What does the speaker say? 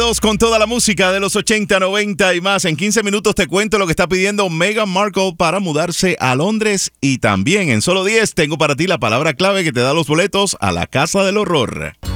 Continuamos con toda la música de los 80, 90 y más. En 15 minutos te cuento lo que está pidiendo Meghan Markle para mudarse a Londres. Y también en solo 10 tengo para ti la palabra clave que te da los boletos a la Casa del Horror.